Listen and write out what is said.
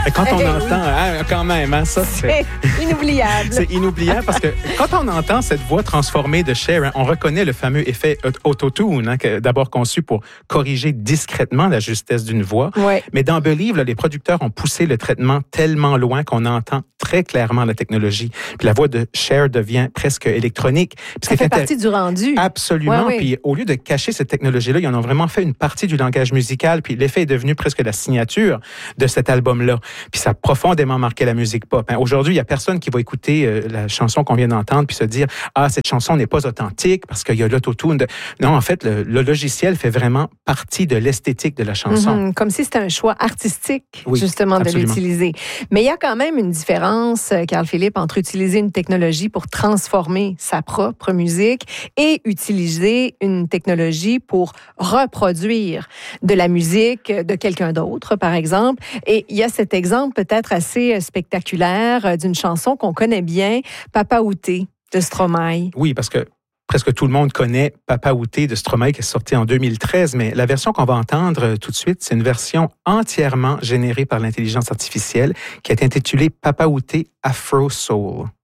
Quand on entend, quand même, ça c'est inoubliable. C'est inoubliable parce que quand on entend cette voix transformée de Cher, on reconnaît le fameux effet autotune, d'abord conçu pour corriger discrètement la justesse d'une voix. Ouais. Mais dans Believe, les producteurs ont poussé le traitement tellement loin qu'on entend très clairement la technologie. Puis la voix de Cher devient presque électronique. Ça fait partie du rendu. Absolument. Ouais. Puis au lieu de cacher cette technologie-là, ils en ont vraiment fait une partie du langage musical. Puis l'effet est devenu presque la signature de cet album-là. Puis ça a profondément marqué la musique pop. Aujourd'hui, il y a personne qui va écouter la chanson qu'on vient d'entendre puis se dire cette chanson n'est pas authentique parce qu'il y a l'autotune. Non, en fait, le logiciel fait vraiment partie de l'esthétique de la chanson. Comme si c'était un choix artistique, justement, absolument. de l'utiliser. Mais il y a quand même une différence, Carl-Philippe, entre utiliser une technologie pour transformer sa propre musique et utiliser une technologie pour reproduire de la musique de quelqu'un d'autre, par exemple. Et il y a cet exemple peut-être assez spectaculaire d'une chanson qu'on connaît bien, Papa Outé de Stromae. Oui, parce que presque tout le monde connaît Papa Outé de Stromae qui est sorti en 2013, mais la version qu'on va entendre tout de suite, c'est une version entièrement générée par l'intelligence artificielle qui est intitulée Papa Outé Afro Soul.